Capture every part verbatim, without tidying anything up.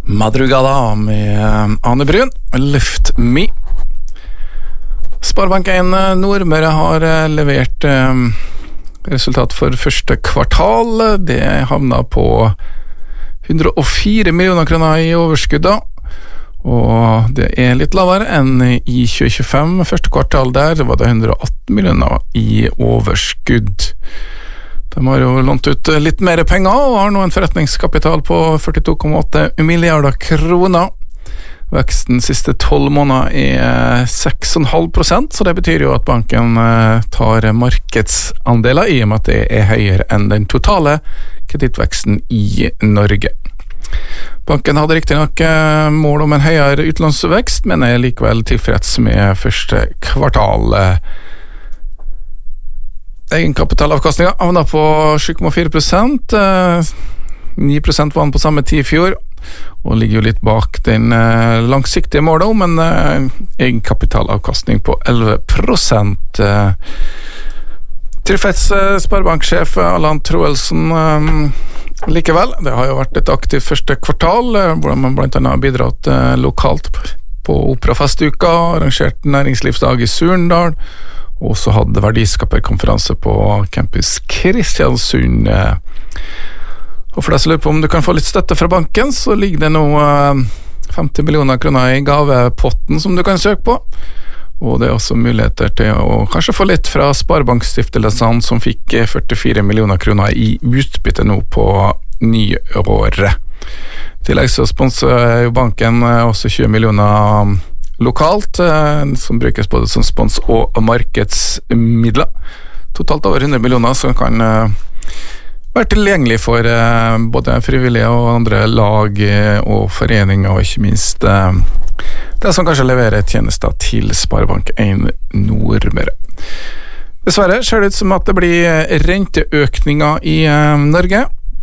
Madrugada med Ane Brun, Lift Me. Sparebank en Nordmøre har levert resultat for første kvartal. Det havna på hundre og fire millioner kroner i overskudd da. Og det er litt lavere enn i tjue tjuefem. Første kvartal der var det hundre og atten millioner i overskudd. De har jo lånt ut litt mer penger og har nå en forretningskapital på førtito komma åtte milliarder kroner. Veksten siste tolv måneder er seks komma fem prosent, så det betyr jo at banken tar markedsandeler i og med at det er høyere enn den totale kredittveksten i Norge. Banken hadde riktig nok mål om en høyere utlånsvekst, men er likevel tilfreds med første kvartal. Egenkapitalavkastningen havna på sju komma fire prosent, ni prosent var den på samme tid i fjor, og ligger jo litt bak den langsiktige målet om en egenkapitalavkastning på elleve prosent. Tilfreds sparebanksjef Allan Troelsen likevel. Det har jo vært et aktivt første kvartal, hvor man blant annet har bidratt lokalt på Operafestuka, arrangert næringslivsdag i Surndal, og så hadde verdiskaperkonferanse på Campus Kristiansund. Og for deg som lurer på om du kan få litt støtte fra banken, så ligger det nå femti millioner kroner i gavepotten som du kan søke på. Og det er også muligheter til å kanskje få litt fra Sparebankstiftelsen, som fikk førtifire millioner kroner i utbytte nå på nyåret. I tillegg så sponser jo banken også tjue millioner lokalt, som brukes både som spons og markedsmidler. Totalt over hundre millioner som kan være tilgjengelig for både frivillige og andre lag og foreninger, og ikke minst det som kanskje leverer tjenester til Sparebank en Nordmøre. Dessverre ser det ut som at det blir renteøkninger i Norge,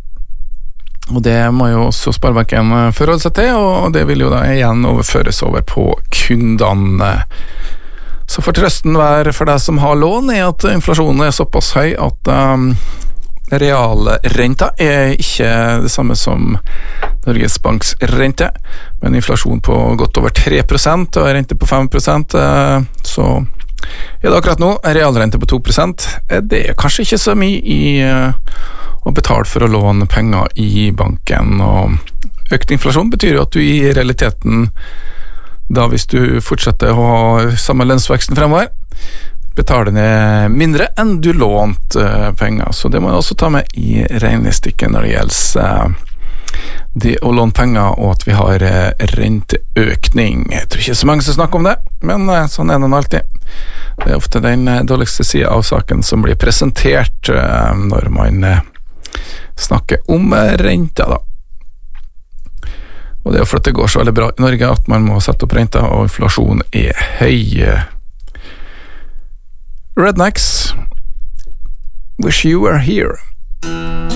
og det må jo også Sparebanken forholde seg til, og det vil jo da igjen overføres over på kundene. Så for trøsten være for deg som har lån er at inflasjonen er såpass høy at um, realrenta er ikke det samme som Norges Banks rente, men inflasjon på godt over tre prosent og rente på fem prosent, så er det akkurat nå realrente på to prosent. Det er kanskje ikke så mye i å betale for å låne penger i banken, og økt inflasjon betyr jo at du i realiteten, da hvis du fortsetter å ha samme lønnsveksten fremover, betaler ned mindre enn du lånt penger, så det må du også ta med i regnestykket når det gjelder det å låne penger og at vi har renteøkning. Jeg tror ikke så mange som snakker om det, men sånn er det alltid. Det er ofte den dårligste siden av saken som blir presentert når man snakker om renta da. Og det er jo for at det går så veldig bra i Norge at man må sette opp renta, og inflasjon er høy. Rednecks, wish you were here.